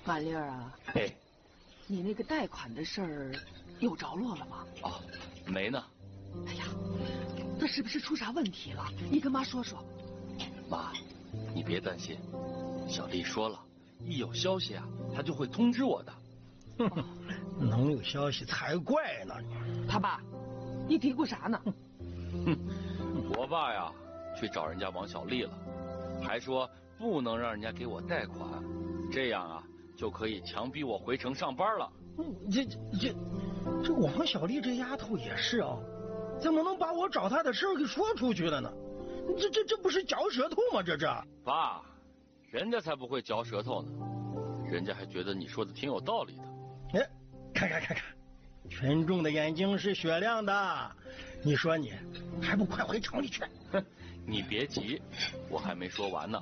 马丽儿啊， 哎， 你那个贷款的事儿有着落了吗？ 哦，没呢。 哎呀，那是不是出啥问题了？你跟妈说说。 妈，你别担心，小丽说了，一有消息啊，她就会通知我的。 哼，能有消息才怪呢！ 他爸，你嘀咕啥呢？ 哼，我爸呀，去找人家王小丽了，还说不能让人家给我贷款，这样啊就可以强逼我回城上班了。 这王小丽这丫头也是啊，怎么能把我找她的事儿给说出去了呢？这不是嚼舌头吗？这爸，人家才不会嚼舌头呢，人家还觉得你说的挺有道理的。 哎，看，群众的眼睛是雪亮的，你说你还不快回城里去？ 哼，你别急，我还没说完呢。